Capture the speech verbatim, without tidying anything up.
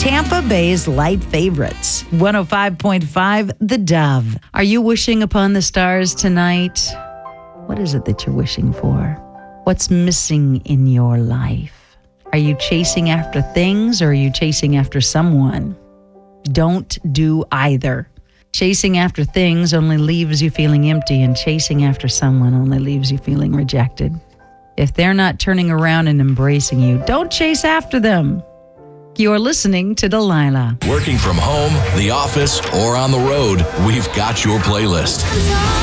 Tampa Bay's light favorites. one oh five point five, The Dove. Are you wishing upon the stars tonight? What is it that you're wishing for? What's missing in your life? Are you chasing after things or are you chasing after someone? Don't do either. Chasing after things only leaves you feeling empty, and chasing after someone only leaves you feeling rejected. If they're not turning around and embracing you, don't chase after them. You're listening to Delilah. Working from home, the office, or on the road, we've got your playlist.